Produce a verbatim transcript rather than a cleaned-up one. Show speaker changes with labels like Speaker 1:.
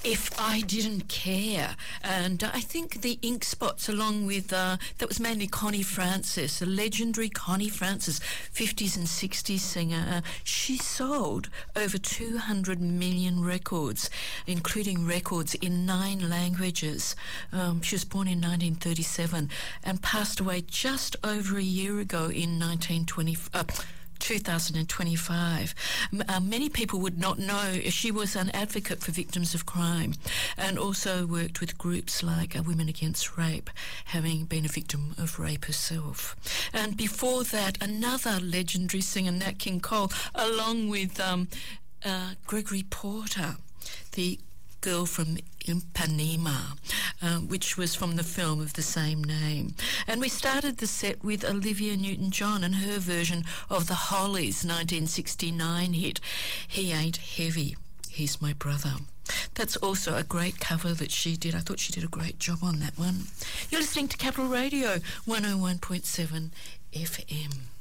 Speaker 1: If I Didn't Care, and uh, I think the Ink Spots, along with uh, that was mainly Connie Francis, the legendary Connie Francis, fifties and sixties singer. Uh, she sold over two hundred million records, including records in nine languages. Um, she was born in nineteen thirty-seven and passed away just over a year ago in nineteen twenty. Uh, two thousand twenty-five. Uh, many people would not know she was an advocate for victims of crime and also worked with groups like uh, Women Against Rape, having been a victim of rape herself. And before that, another legendary singer, Nat King Cole, along with um, uh, Gregory Porter, the girl from Ipanema, uh, which was from the film of the same name. And we started the set with Olivia Newton-John and her version of the Hollies' nineteen sixty-nine hit, He Ain't Heavy, He's My Brother. That's also a great cover that she did. I thought she did a great job on that one. You're listening to Capital Radio, one oh one point seven F M.